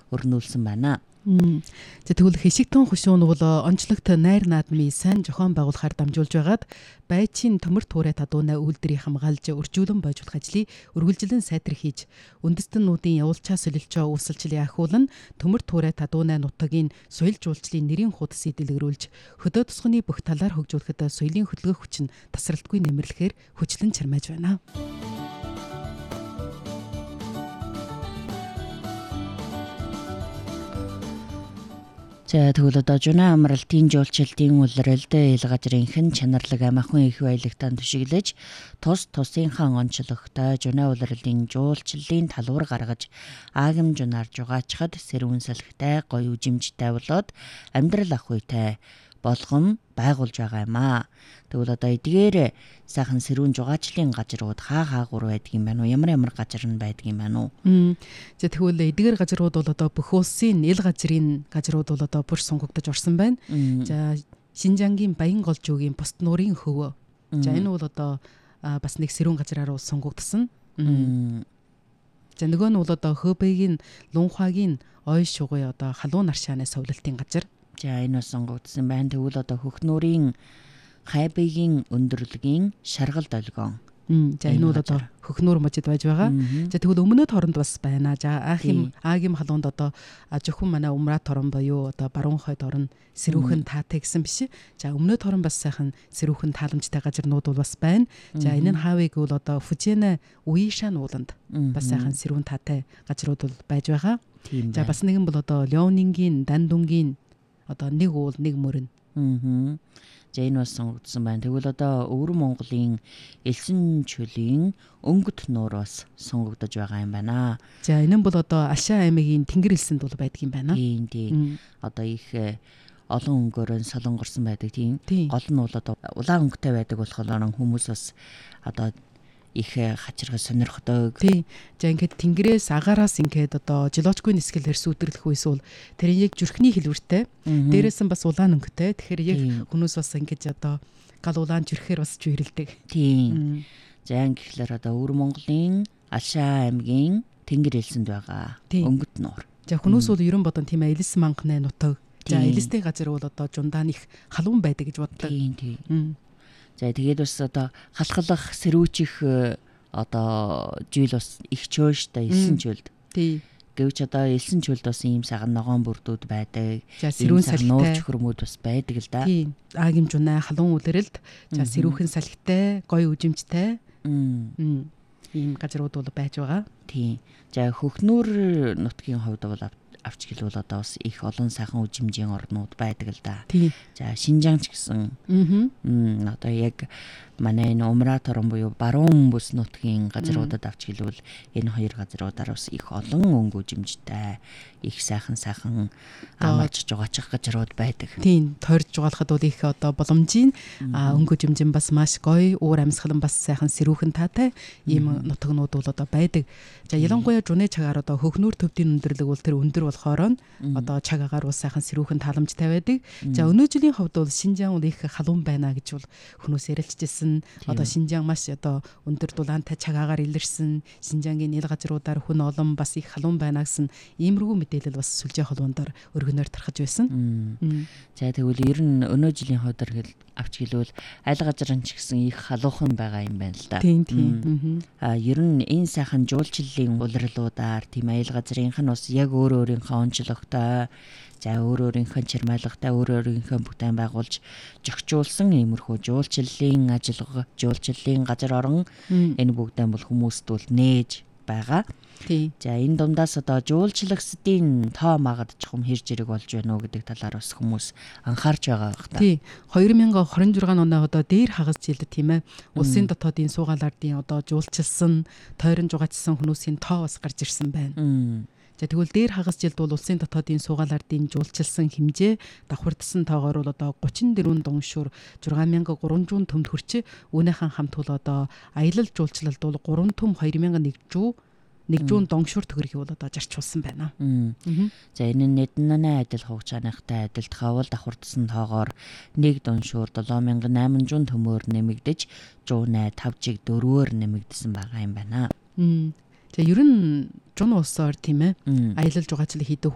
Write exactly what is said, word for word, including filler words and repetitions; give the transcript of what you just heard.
өрнүүлсэн байна. За тэгвэл Хишигтэн хушуун бол онцлогт найр наадмын сайн зохион байгуулахаар дамжуулж байгаад байчийн төмөр туурай тадуунаа үйлдвэрийг хамгаалж өржүүлэн бойжуулах ажлыг үргэлжлэн сайтар хийж үндэстэн нүүдийн явуулчаа солилчоо үүсэлжлээ ахиулан төмөр туурай тадуунаа нутгийн соёл жуулчлалын нэрийн хуудасыг дэлгэрүүлж хөдөө тосгоны бүх талаар хөгжүүлэхэд соёлын хөдөлгөөх хүч нь тасралтгүй нэмэрлэхээр хүчлэн чармааж байна. За тэгвэл одоо жуна амралтын жуулчлалын улиралд илгажрынхэн чанарлаг амархан их баялагтан түшиглэж тус тусынхаа онцлогтой жуна улиралын жуулчлалын талуур гаргаж аагим жунаар жугаачхад сэрүүн салхитай гоё үжимжтэй болоод амьдрал ах үйтэй болгон байгуулж байгаа юм аа. Тэгвэл одоо эдгээр сайхан сэрүүн жугаачлалын газрууд хаа хаагур байдаг юм байна уу? Ямар ямар газар нь байдаг юм байна уу? За тэгвэл эдгээр газрууд бол одоо бүх улсын ил газрын газрууд бол одоо бүр сунгагдаж орсон байна. За Шинжангийн Баян голжуугийн Бусд нуурын хөвөө. За энэ бол одоо бас нэг сэрүүн газраар сунгагдсан. За нөгөө нь бол одоо Хөбэгийн Лунхагийн ой шугуй одоо халуун наршааны совлалтын газар. За энэ бас сонгогдсон байна. Тэгвэл одоо Хөхнүүрийн Хайбыгийн өндөрлөгийн Шаргал долгион. За энэ бол одоо Хөхнүүр мужид байж байгаа. За тэгвэл өмнөд хоронд бас байна. За Аахим Аагийн халуунд одоо зөвхөн манай Умрат хорон буюу одоо Баруун хойд орон сэрүүхэн таатай гэсэн биш. За өмнөд хорон бас сайхан сэрүүхэн тааламжтай газарнууд бол бас байна. За энэ нь хаавыг бол одоо Фужена Уишан ууланд бас сайхан сэрүүн таатай газрууд бол байж байгаа. За бас нэгэн бол одоо Леонингийн Дандунгийн одоо нэг уул нэг мөрөн. Аа. За энэ бас сонгогдсон байна. Тэгвэл одоо Өвөр Монголын Элсэн чөлийн өнгөт нуур бас сонгогдож байгаа юм байна. За энэ нь бол одоо Ашаа аймгийн Тэнгэр элсэнд бол байдаг юм байна. Тийм тийм. Одоо их олон өнгөөрөө солонгорсон байдаг тийм. Гол нь бол одоо улаан өнгөтэй байдаг болохоор хүмүүс бас одоо их хачирхаа сонирхдог. Тийм. За ингээд тэнгэрээс агаараас ингээд одоо жилочгүй нисгэл хэрс үдэрлэх үес бол тэр яг зүрхний хэлбэртэй. Дээрээс нь бас улаан өнгөтэй. Тэгэхээр яг хүмүүс бас ингээд одоо гал улаан зүрхээр бас чүйрэлдэг. Тийм. За ингээд одоо Өвөр Монголын Ашаа аймгийн Тэнгэр элсэнд байгаа өнгөт нуур. За хүмүүс бол ерөн бодон тийм ээ Элэс манганы нутаг. За Элэстэй газар бол одоо жундаан их халуун байдаг гэж боддог. Тийм тийм. За тэгээд бас одоо халахлах сэрүүчих одоо жил бас их чөөштэй Элсэн чөлд. Тий. Гэвч одоо Элсэн чөлд бас ийм саган ногоон бүрдүүд байдаг. За сэрүүн салхитай нуур чөхрөмүүд бас байдаг л да. Тий. Аагим жунаа халуун үлрэлт. За сэрүүхэн салхитай, гоё үжимжтэй. Ийм газрууд бол байж байгаа. Тий. За Хөхнүүр нутгийн хувьд бол авч гэлвэл одоо бас их олон сайхан үжимжийн орнууд байдаг л да. За Шинжаан ч гэсэн. Аа. Одоо яг манай энэ Умрат орон буюу Баруун бүс нутгийн газруудад авч гэлвэл энэ хоёр газруудаар бас их олон өнгө үжимжтэй их сайхан сайхан амарч жугаачих газрууд байдаг. Тийм. Тойрж жугаалахад бол их одоо боломжийн өнгө үжимжин бас маш гоё, уур амьсгал бас сайхан сэрүүхэн таатай ийм нутагнууд бол одоо байдаг. За ялангуяа жуны цагаар одоо Хөхнүүр төвдийн өндөрлөг бол тэр өндөр болохоор одоо цаг агаар ус сайхан сэрүүхэн тааламжтай байдаг. За өнөө жилийн хувьд бол Шинжаан бол их халуун байна гэж бол хүмүүс ярилцжсэн. Одоо Шинжаан маш одоо өндөр дулаантай цаг агаар илэрсэн. Шинжаангийн ил газруудаар хүн олон бас их халуун байна гэсэн иймэрхүү мэдээлэл бас сүлжээ холбоондоор өргөнөөр тархаж байсан. За тэгвэл ер нь өнөө жилийн хоодор хэл авч гэлвэл аль газар нь ч гэсэн их халуухан байгаа юм байна л да. Тийм тийм. А ер нь энэ сайхан жуулчлалын улирлуудаар тийм аялал газрынх нь бас яг өөр өөрийнхөө онцлогтой, за өөр өөрийнхөө чармайлгатай, өөр өөрийнхөө бүтээн байгуулж зохицуулсан иймэрхүү жуулчлалын ажиллагаа, жуулчлалын газар орон энэ бүгдэн бол хүмүүст бол нээж байгаа. Тий. За энэ дундаас одоо жуулчлагчдын тоо магадчих юм хэрж ирэг болж байна уу гэдэг талаар бас хүмүүс анхаарч байгаа байх та. Тий. хоёр мянган хорин зургаан оноо одоо дээр хагас жилд тийм ээ. Улсын дотоодын суугаалаардын одоо жуулчилсан, тойрон жугаачсан хүмүүсийн тоо бас гарч ирсэн байна. За тэгвэл дээр хагас жилд бол улсын дотоодын суугаалаардын жуулчилсан хэмжээ давхардсан тоогоор бол одоо гучин дөрвөн дуншуур зургаан мянган гурван зуун төмд хүрч үүнийхэн хамт бол одоо аялал жуулчлалд бол гурван төм хоёр мянган нэг зуун нэг зуун донгшуур төгрөгийг бол одоо зарчуулсан байна. За энэ нь нэднэнэ адил хугацааныхтай адилтгавал давхардсан тоогоор нэг дуншуур долоо мянган найман зуун төмөөр нэмэгдэж зуун тавь жиг дөрвөөр нэмэгдсэн байгаа юм байна. За ер нь жун улсоор тийм ээ аялал жугаацлыг хийдэг